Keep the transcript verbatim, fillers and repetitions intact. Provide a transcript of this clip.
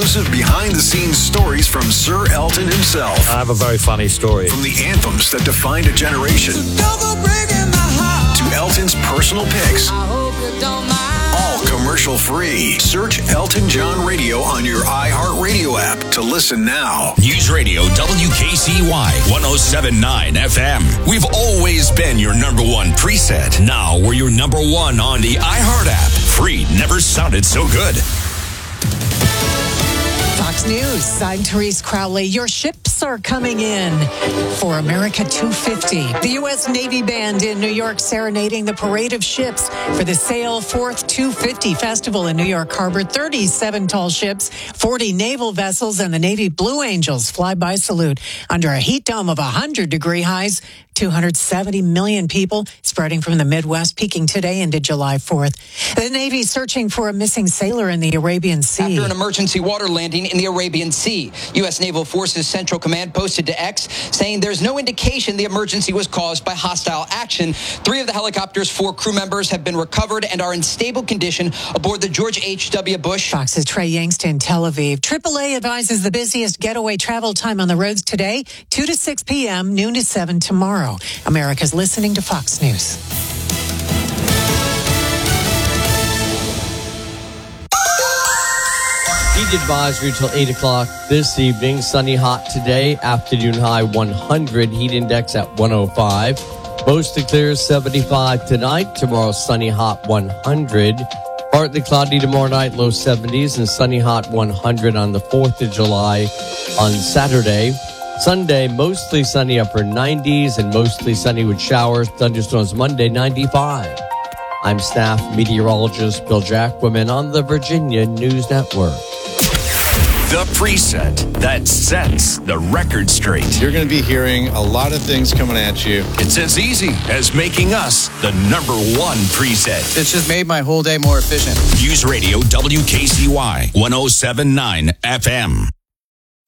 exclusive behind-the-scenes stories from Sir Elton himself. I have a very funny story. From the anthems that defined a generation to Elton's personal picks. All commercial-free. Search Elton John Radio on your iHeartRadio app to listen now. News Radio W K C Y one oh seven point nine F M. We've always been your number one preset. Now we're your number one on the iHeart app. Free never sounded so good. Fox News, I'm Therese Crowley. Your ships are coming in for America two fifty. The U S Navy Band in New York serenading the parade of ships for the Sail Forth two fifty Festival in New York Harbor. thirty-seven tall ships, forty naval vessels, and the Navy Blue Angels fly-by salute under a heat dome of one hundred degree highs. two hundred seventy million people spreading from the Midwest, peaking today into July fourth. The Navy searching for a missing sailor in the Arabian Sea. After an emergency water landing in the Arabian Sea, U S Naval Forces Central Command posted to X saying there's no indication the emergency was caused by hostile action. Three of the helicopter's four crew members have been recovered and are in stable condition aboard the George H W. Bush. Fox's Trey Yangst in Tel Aviv. triple A advises the busiest getaway travel time on the roads today, two to six p.m., noon to seven tomorrow. America's listening to Fox News. Heat advisory till eight o'clock this evening. Sunny hot today. Afternoon high one hundred. Heat index at one oh five. Mostly clear seventy-five tonight. Tomorrow sunny hot one hundred. Partly cloudy tomorrow night, low seventies, and sunny hot one hundred on the fourth of July on Saturday. Sunday, mostly sunny upper nineties and mostly sunny with showers. Thunderstorms Monday, ninety-five. I'm staff meteorologist Bill Jacquemin on the Virginia News Network. The preset that sets the record straight. You're going to be hearing a lot of things coming at you. It's as easy as making us the number one preset. It's just made my whole day more efficient. News Radio W K C Y one oh seven point nine F M.